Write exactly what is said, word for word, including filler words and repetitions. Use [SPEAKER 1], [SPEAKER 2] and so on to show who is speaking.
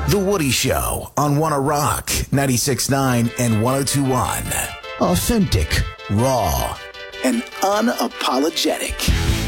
[SPEAKER 1] The Woody Show on Wanna Rock ninety-six point nine and one oh two point one. Authentic, raw, and unapologetic.